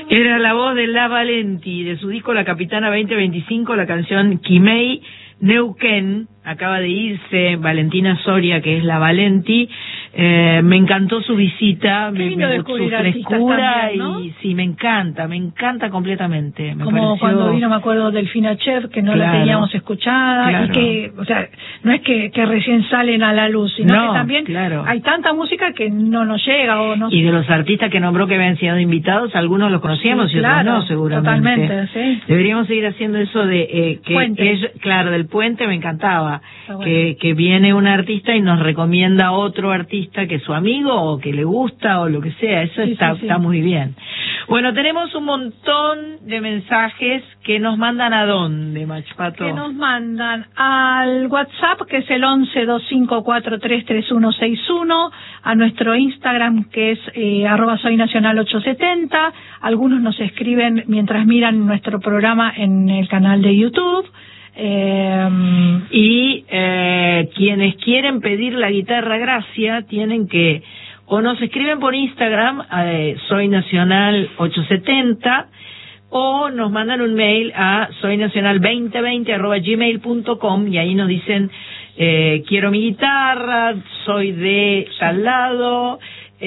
Era la voz de La Valenti, de su disco La Capitana 2025, la canción Quimei Neuquén. Acaba de irse Valentina Soria, que es La Valenti. Me encantó su visita, su frescura también, ¿no? Y sí, me encanta completamente. Como pareció... cuando vino, me acuerdo, Delfina Cher, que no la teníamos escuchada, y que, o sea, no es que recién salen a la luz, sino que también hay tanta música que no nos llega o no. Y de los artistas que nombró que habían sido invitados, algunos los conocíamos y otros no, seguramente. Totalmente, sí. Deberíamos seguir haciendo eso de del puente, me encantaba. Bueno. Que viene un artista y nos recomienda a otro artista que es su amigo o que le gusta o lo que sea. Eso está muy bien. Bueno, tenemos un montón de mensajes que nos mandan ¿a dónde, Machpato? Que nos mandan al WhatsApp, que es el 1125433161, a nuestro Instagram, que es @soynacional870. Algunos nos escriben mientras miran nuestro programa en el canal de YouTube. Quienes quieren pedir la guitarra Gracia tienen que o nos escriben por Instagram soynacional870 o nos mandan un mail a soynacional2020@gmail.com y ahí nos dicen quiero mi guitarra, soy de tal lado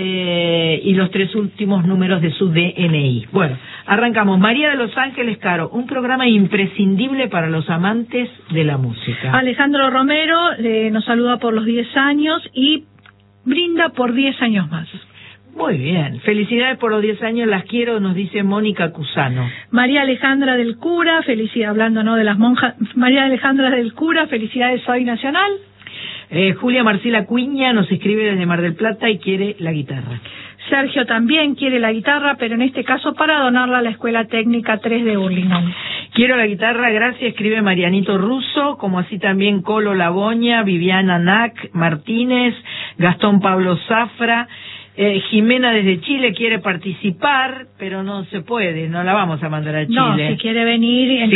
y los 3 últimos números de su DNI. Bueno, arrancamos. María de Los Ángeles Caro, un programa imprescindible para los amantes de la música. Alejandro Romero nos saluda por los 10 años y brinda por 10 años más. Muy bien, felicidades por los 10 años, las quiero, nos dice Mónica Cusano. María Alejandra del Cura, felicidades, hablando de las monjas, María Alejandra del Cura, felicidades, Soy Nacional. Julia Marcela Cuiña nos escribe desde Mar del Plata y quiere la guitarra. Sergio también quiere la guitarra, pero en este caso para donarla a la Escuela Técnica 3 de Hurlingham. Quiero la guitarra, gracias, escribe Marianito Russo, como así también Colo Laboña, Viviana Nac Martínez, Gastón Pablo Zafra. Jimena desde Chile quiere participar, pero no se puede, no la vamos a mandar a Chile. No, si quiere venir,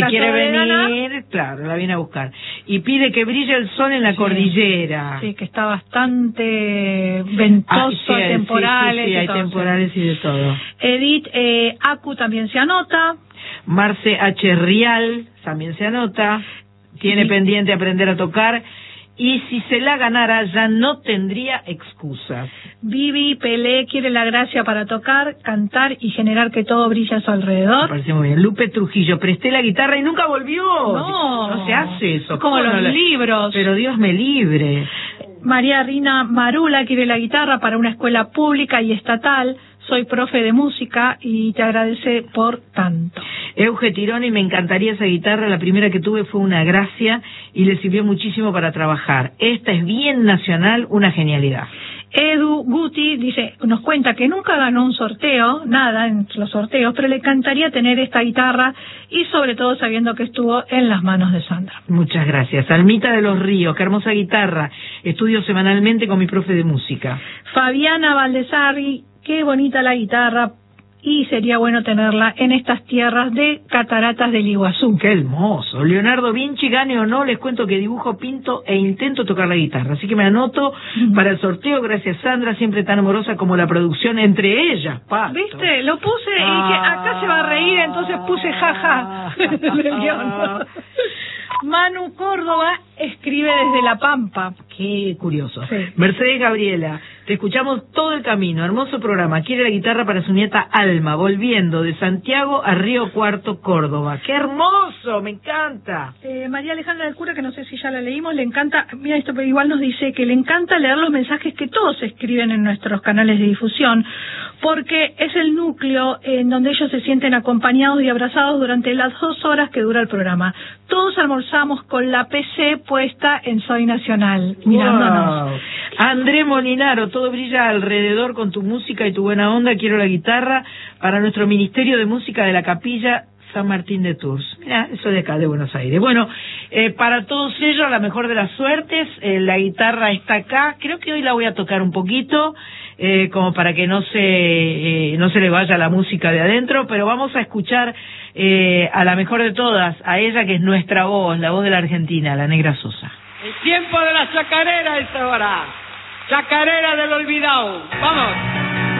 claro, la viene a buscar. Y pide que brille el sol en la cordillera. Sí, que está bastante ventoso, temporales. Sí, hay temporales y de todo. Edith Acu también se anota. Marce H. Rial también se anota. Tiene pendiente aprender a tocar. Y si se la ganara ya no tendría excusas. Vivi Pelé quiere la gracia para tocar, cantar y generar que todo brille a su alrededor. Me parece muy bien. Lupe Trujillo, presté la guitarra y nunca volvió. No se hace eso. Como los libros. Pero Dios me libre. María Rina Marula quiere la guitarra para una escuela pública y estatal. Soy profe de música y te agradece por tanto. Euge Tironi, me encantaría esa guitarra, la primera que tuve fue una Gracia y le sirvió muchísimo para trabajar. Esta es bien nacional, una genialidad. Edu Guti dice, nos cuenta que nunca ganó un sorteo, nada en los sorteos, pero le encantaría tener esta guitarra y sobre todo sabiendo que estuvo en las manos de Sandra. Muchas gracias. Almita de los Ríos, qué hermosa guitarra. Estudio semanalmente con mi profe de música. Fabiana Valdesarri, qué bonita la guitarra y sería bueno tenerla en estas tierras de cataratas del Iguazú. ¡Qué hermoso! Leonardo Vinci, gane o no, les cuento que dibujo, pinto e intento tocar la guitarra. Así que me anoto para el sorteo. Gracias, Sandra, siempre tan amorosa como la producción entre ellas. Pato. ¿Viste? Lo puse y dije, acá se va a reír, entonces puse jaja. Manu Córdoba escribe desde La Pampa. Qué curioso. Sí. Mercedes Gabriela, te escuchamos todo el camino, hermoso programa. Quiere la guitarra para su nieta Alma, volviendo de Santiago a Río Cuarto, Córdoba. ¡Qué hermoso! ¡Me encanta! María Alejandra del Cura, que no sé si ya la leímos, le encanta, mira esto, pero igual nos dice que le encanta leer los mensajes que todos escriben en nuestros canales de difusión, porque es el núcleo en donde ellos se sienten acompañados y abrazados durante las 2 horas que dura el programa. Todos almorzamos con la PC puesta en Soy Nacional, mirándonos. Wow. André Molinaro, todo brilla alrededor con tu música y tu buena onda. Quiero la guitarra para nuestro Ministerio de Música de la Capilla San Martín de Tours. Mira, eso de acá, de Buenos Aires. Bueno, para todos ellos, la mejor de las suertes. La guitarra está acá. Creo que hoy la voy a tocar un poquito, como para que no se le vaya la música de adentro, pero vamos a escuchar a la mejor de todas, a ella que es nuestra voz, la voz de la Argentina, la Negra Sosa. El tiempo de la chacarera es ahora. Chacarera del olvidado. ¡Vamos!